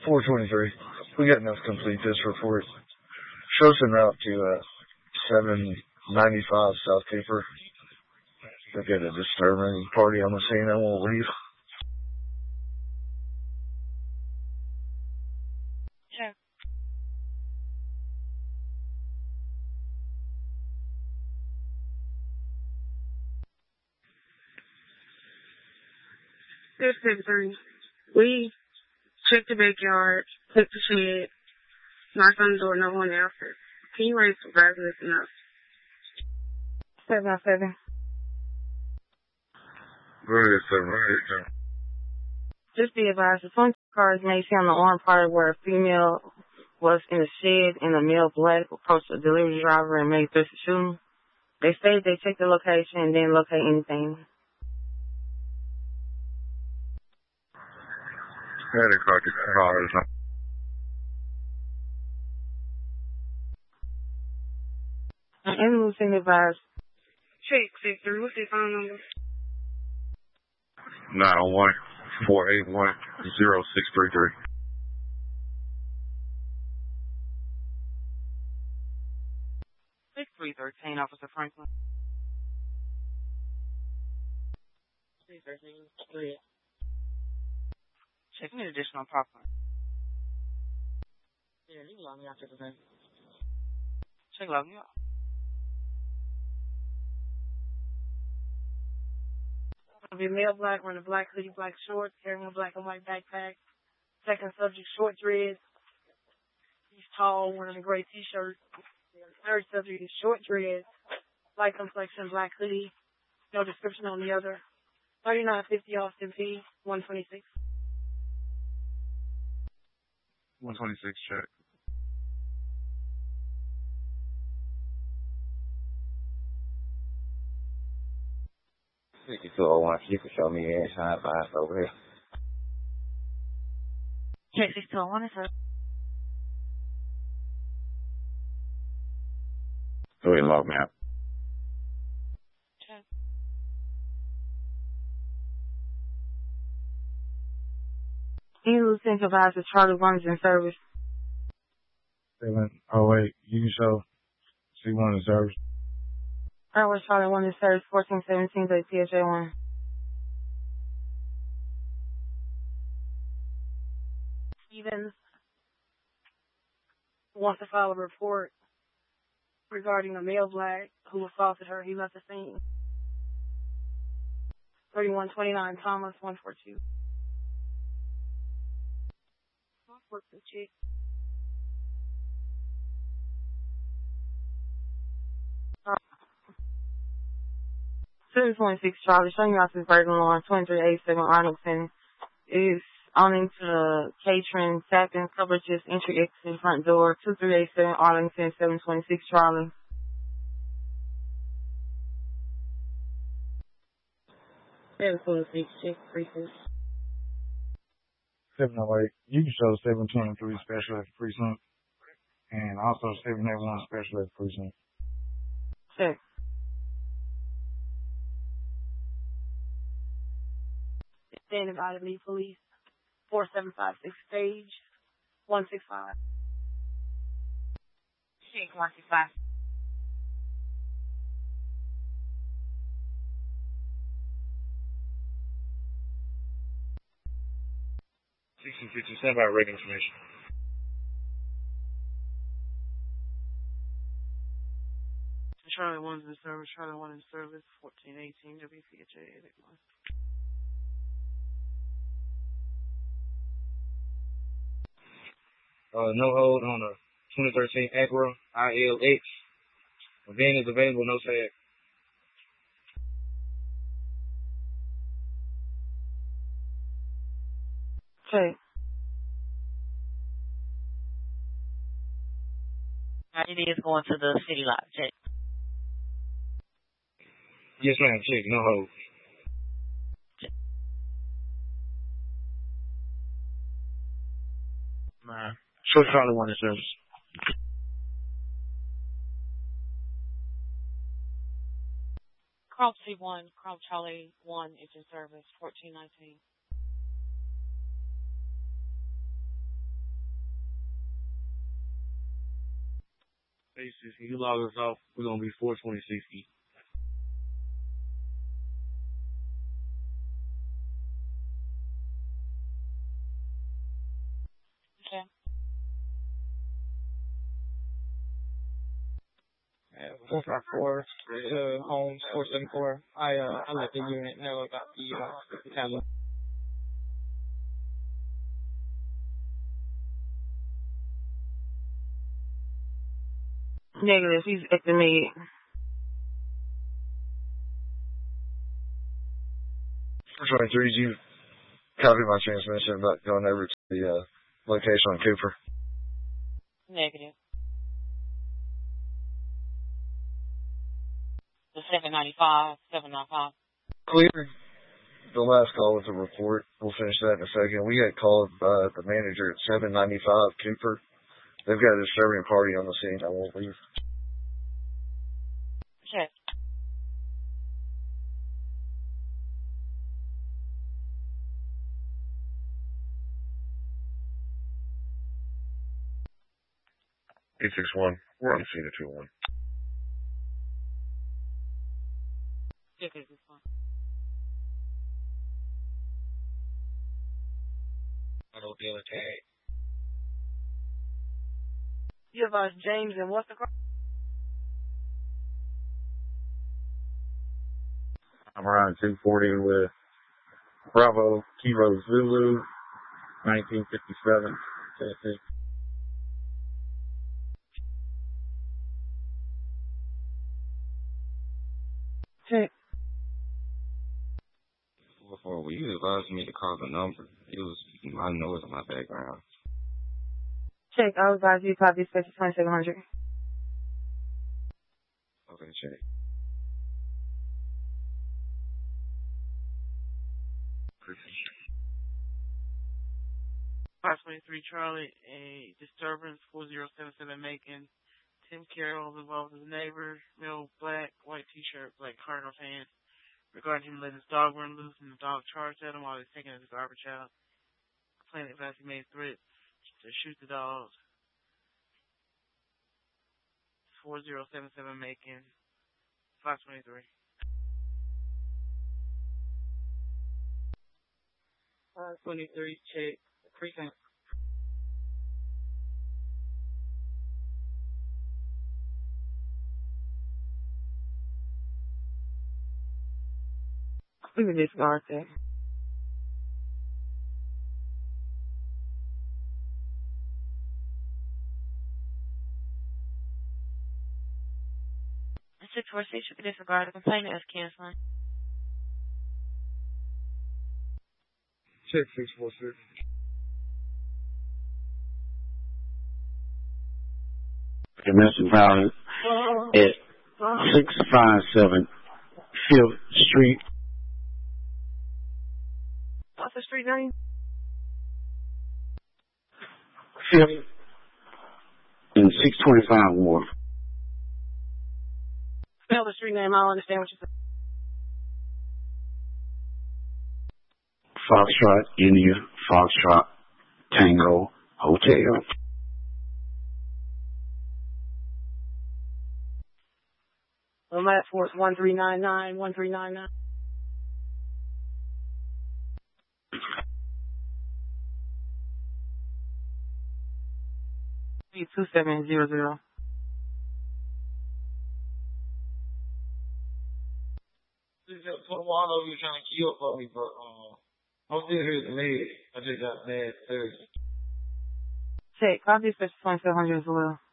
423. We got enough to complete this report. Shows en route to 795 South Caper. They got a disturbing party on the scene that won't leave. Sure. This is 3. We checked the backyard, checked the shed, knocked on the door, no one answered. Can you raise some glasses enough? 707. Very 7. Just be advised, the phone cars may see on the armed part where a female was in the shed and a male black approached the delivery driver and made threats to shoot him. They say they checked the location and didn't locate anything. Had a crooked cars. An ambulance being advised. Check, Victor. What's your phone number? 901-481-0633. Six 313, Officer Franklin. 313. Go ahead. Checking an additional property. Yeah, you can log me out to the thing. Check log me out. It'll be male black, wearing a black hoodie, black shorts, carrying a black and white backpack. Second subject, short dreads. He's tall, wearing a gray t-shirt. Third subject is short dreads, light complexion, black hoodie. No description on the other. 3950 Austin P. 126. 126 check. You can show me your inside bias over here. Check 6201 is up. Go ahead and log me out. Check. Lieutenant advisor Charlie 1 is in service. 708. You can show C1 in service. Alright, Charlie 1 in service. 1417 PHA 1. Stevens wants to file a report regarding a male black who assaulted her. He left the scene. 3129 Thomas 142. 142 chick. 726 Charlie, showing you out to the Bergen Lawn, 2387 Arlington. Is on into catering, tapping, coverages, entry, exit, front door, 2387 Arlington, 726 Charlie. 726 check, precinct. 708. You can show 723 Special Precinct. And also 781 Special Precinct. Check. Standing by to lead police. 4756 stage 165. Check 165. Stand by rating information. Charlie 1's in service. Charlie 1 in service. 1418 WPHA 881. No hold on a 2013 Acura ILX. The VIN is available, no tag. Check. It is going to the city lot. Check. Yes, ma'am. Check. No hold. Check. Show Charlie 1 in service. Carl C1, Carl Charlie 1 is in service. 1419. Spaces. Can you log us off? We're gonna be 42060. Okay. 454, Holmes, 474. I let the unit know about the tablet. Negative. He's estimated. Did you copy my transmission about going over to the location on Cooper? Negative. The 795, 795. Clear. The last call was a report. We'll finish that in a second. We got called by the manager at 795 Cooper. They've got a disturbing party on the scene. I won't leave. Check. Eight 6-1. We're on the scene at 2-1. Check is this one. Auto dealer tag. You advise James and what's the car? I'm around 240 with Bravo Kilo Zulu, 1957, Tennessee. Check. Before you advised me to call the number, it was my noise in my background. Check. I would advise you to copy special 2700. Okay, check. Appreciate it. 523 Charlie, a disturbance 4077 Macon. Tim Carroll was involved with his neighbor, male, black, white t-shirt, black Cardinal fans, regarding him letting his dog run loose and the dog charged at him while he was taking his garbage out. Complaining that he made threats to shoot the dog. 4077 Macon, 523. 523, check. Precinct. We can discard that. And 646 should be disregarded. The complainant is canceling. Check 646. Domestic violence at 657 5th Street. What's the street name? 5th and 625 Wharf. Spell the street name. I don't understand what you said. Foxtrot, India, Foxtrot, Tango, Hotel. I'm at Fort 1399, 1399. Be 2700. For a while though, you were trying to queue up for me, but I was still here at the lady. I just got mad Thursday. Check. Copy special 2700 as well.